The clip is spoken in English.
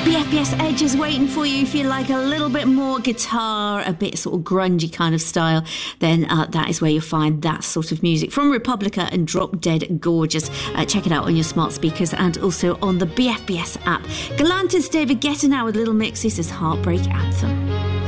BFBS Edge is waiting for you. If you like a little bit more guitar, a bit sort of grungy kind of style, then that is where you'll find that sort of music from Republica and Drop Dead Gorgeous. Check it out on your smart speakers and also on the BFBS app. Galantis, David Guetta now with Little Mix. This is Heartbreak Anthem.